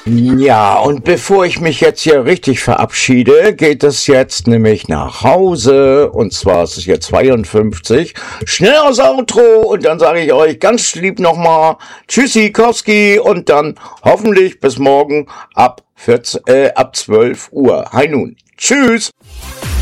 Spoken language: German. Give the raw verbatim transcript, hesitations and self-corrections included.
Ja, und bevor ich mich jetzt hier richtig verabschiede, geht es jetzt nämlich nach Hause. Und zwar ist es jetzt zweiundfünfzig. Schnell aus Outro und dann sage ich euch ganz lieb nochmal Tschüssi, Kowski und dann hoffentlich bis morgen ab, vierzehn, äh, ab zwölf Uhr. Hi nun. Tschüss.